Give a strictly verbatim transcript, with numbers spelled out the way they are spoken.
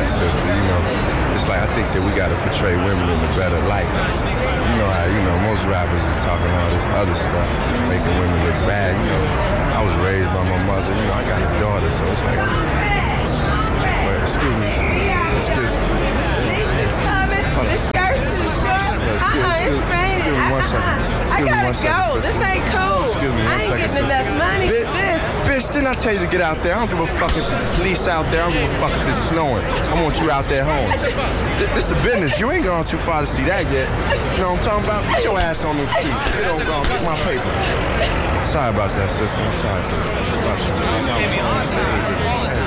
sister. You know, it's like I think that we got to portray women in a better light. You know how, you know, most rappers is talking all this other stuff, making women look bad. You know, I was raised by my mother. You know, I got a daughter, so it's like, but excuse me, excuse me. The skirt's too short. Uh-uh, it's raining. Excuse me one second. I Excuse me gotta one second, go. sister. This ain't cool. Excuse me one I ain't second, getting sister. enough money Bitch, for this. bitch, didn't I tell you to get out there? I don't give a fuck if the police out there. I don't give a fuck if it's snowing. I want you out there home. This, this is business. You ain't gone too far to see that yet. You know what I'm talking about? Get your ass on those streets. Get on, go. Get my paper. Sorry about that, sister. I'm sorry for that.